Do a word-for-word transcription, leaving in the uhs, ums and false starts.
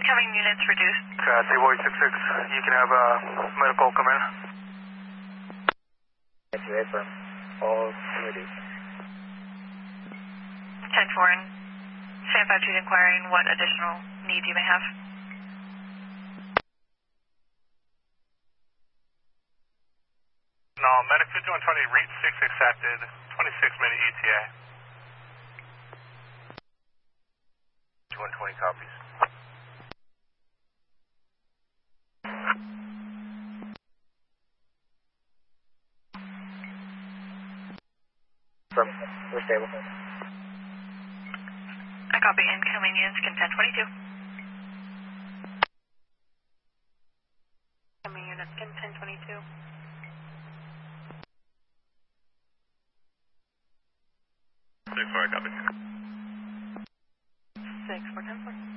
Incoming units reduced. Uh, three one six six, you can have uh, medical come in. Thank you, affirm. All reduced. ten four and San five two inquiring what additional needs you may have. No, medic fifty-one twenty, read six accepted, twenty-six minute E T A. fifty-one twenty copies. From, we're stable. I copy incoming units, can ten twenty-two. Incoming units, can ten twenty-two. six four, I copy. six four ten four.